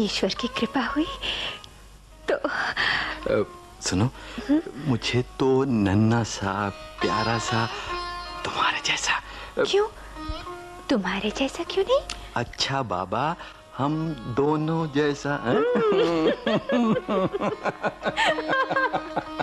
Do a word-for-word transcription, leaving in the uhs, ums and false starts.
ईश्वर की कृपा हुई तो आ, सुनो, मुझे तो नन्हा सा प्यारा सा तुम्हारे जैसा। क्यों? तुम्हारे जैसा क्यों नहीं? अच्छा बाबा, हम दोनों जैसा।